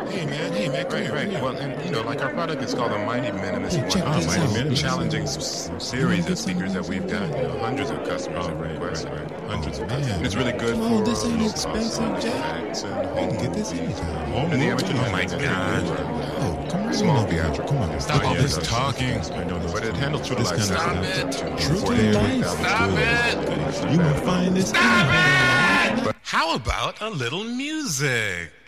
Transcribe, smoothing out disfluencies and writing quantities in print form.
Hey man, come here. Well, and like our product is called the Mighty Minimus. Hey, check this Mighty out. Minimus, challenging series of speakers that we've got. Hundreds of customers have requested. Hundreds of customers. And it's really good Come on, for this ain't low expensive, cost Jack. effects and You home can get this movies. anytime. And the amateur Oh my music. God. Oh, come on. Small in, theatrical. Come on. Stop all this talking. But it handles true to This life. kind of sound. stuff. True to life. Stop it. You will find this. How about a little music?